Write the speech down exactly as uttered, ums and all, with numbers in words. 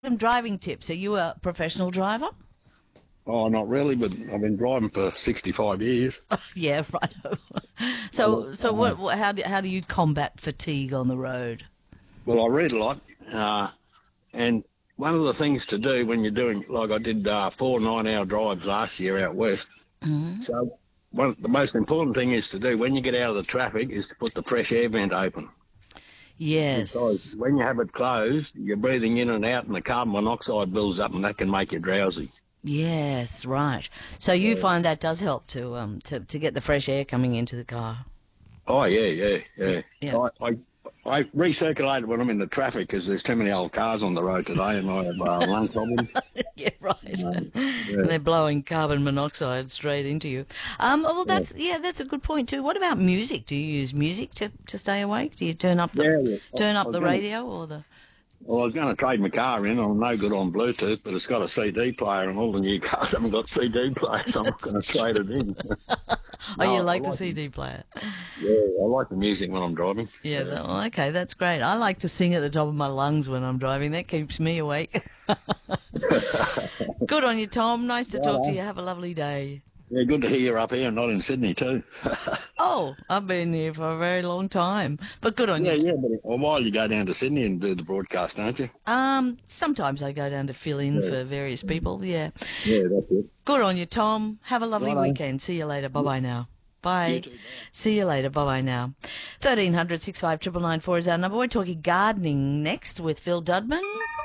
Some driving tips. Are you a professional driver? Oh, not really, but I've been driving for sixty-five years. Yeah, right. So, so what, what? How do how do you combat fatigue on the road? Well, I read a lot, uh, and one of the things to do when you're doing, like I did uh, four nine-hour drives last year out west. Mm-hmm. So one, the most important thing is to do when you get out of the traffic is to put the fresh air vent open. Yes. Because when you have it closed, you're breathing in and out and the carbon monoxide builds up and that can make you drowsy. Yes, right. So you find that does help to um to, to get the fresh air coming into the car. Oh, yeah, yeah, yeah. Yeah. I, I, I recirculate when I'm in the traffic because there's too many old cars on the road today and I have uh, lung problems. Yeah, right. Um, yeah. And they're blowing carbon monoxide straight into you. Um, well, that's yeah, that's a good point too. What about music? Do you use music to, to stay awake? Do you turn up the Yeah, yeah. turn I- I up was the gonna- radio or the? Well, I was going to trade my car in. I'm no good on Bluetooth, but it's got a C D player, and all the new cars haven't got C D players, so I'm not going to trade it in. Oh, No, you I like the like C D player? Yeah, I like the music when I'm driving. Yeah, that, well, okay, that's great. I like to sing at the top of my lungs when I'm driving. That keeps me awake. Good on you, Tom. Nice to talk to you. Have a lovely day. Yeah, good to hear you're up here and not in Sydney too. Oh, I've been here for a very long time, but good on Yeah, you. yeah, but a while you go down to Sydney and do the broadcast, don't you? Um, sometimes I go down to fill in Yeah. for various people. Yeah. Yeah, that's it. Good on you, Tom. Have a lovely Righto. weekend. See you later. Bye bye now. Bye. You too, bye. See you later. Bye bye now. Thirteen hundred six five triple nine four is our number. We're talking gardening next with Phil Dudman.